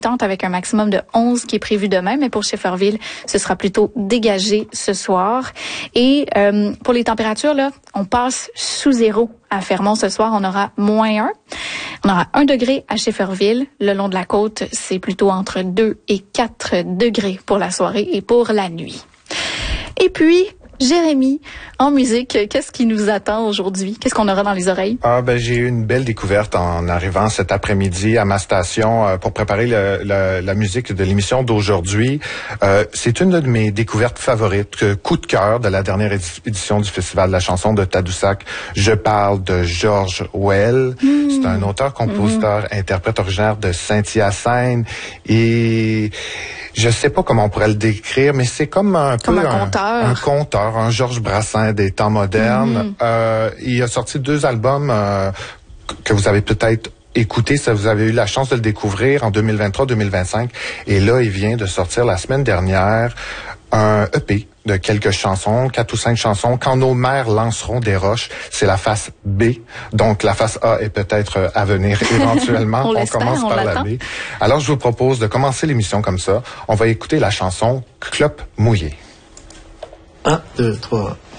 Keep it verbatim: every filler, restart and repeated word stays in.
avec un maximum de onze qui est prévu demain, mais pour Schefferville, ce sera plutôt dégagé ce soir. Et euh, pour les températures, là, on passe sous zéro à Fermont ce soir. On aura moins un. On aura un degré à Schefferville. Le long de la côte, c'est plutôt entre deux et quatre degrés pour la soirée et pour la nuit. Et puis, Jérémy, en musique, qu'est-ce qui nous attend aujourd'hui? Qu'est-ce qu'on aura dans les oreilles? Ah ben j'ai eu une belle découverte en arrivant cet après-midi à ma station euh, pour préparer le, le, la musique de l'émission d'aujourd'hui. Euh, c'est une de mes découvertes favorites, que, coup de cœur de la dernière édition du Festival de la chanson de Tadoussac. Je parle de George Well. Mmh. C'est un auteur, compositeur, mmh. interprète originaire de Saint-Hyacinthe et je sais pas comment on pourrait le décrire, mais c'est comme un comme peu un, un conteur. Un conteur, un Georges Brassens des temps modernes. Mm. Euh, il a sorti deux albums euh, que vous avez peut-être écoutés, si vous avez eu la chance de le découvrir en deux mille vingt-trois deux mille vingt-cinq. Et là, il vient de sortir la semaine dernière un E P de quelques chansons, quatre ou cinq chansons. Quand nos mères lanceront des roches, c'est la face B. Donc, la face A est peut-être à venir éventuellement. on on commence on par l'attend. la B. Alors, je vous propose de commencer l'émission comme ça. On va écouter la chanson Clope mouillée. Un, deux, trois.